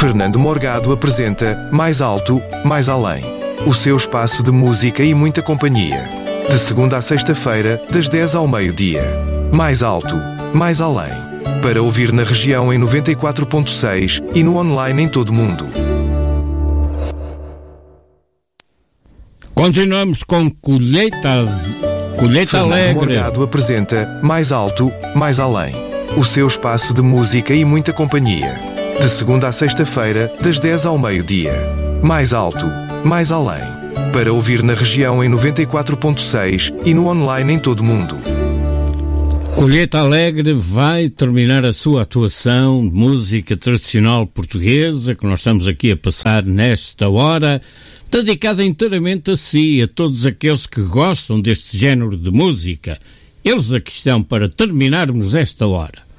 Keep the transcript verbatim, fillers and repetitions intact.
Fernando Morgado apresenta Mais Alto, Mais Além. O seu espaço de música e muita companhia. De segunda a sexta-feira, das dez ao meio-dia. Mais Alto, Mais Além. Para ouvir na região em noventa e quatro ponto seis e no online em todo o mundo. Continuamos com Colheita, Colheita Fernando Alegre. Morgado apresenta Mais Alto, Mais Além. O seu espaço de música e muita companhia. De segunda a sexta-feira, das dez ao meio-dia. Mais Alto, Mais Além. Para ouvir na região em noventa e quatro ponto seis e no online em todo o mundo. Colheita Alegre vai terminar a sua atuação de música tradicional portuguesa, que nós estamos aqui a passar nesta hora, dedicada inteiramente a si, a todos aqueles que gostam deste género de música. Eles aqui estão para terminarmos esta hora.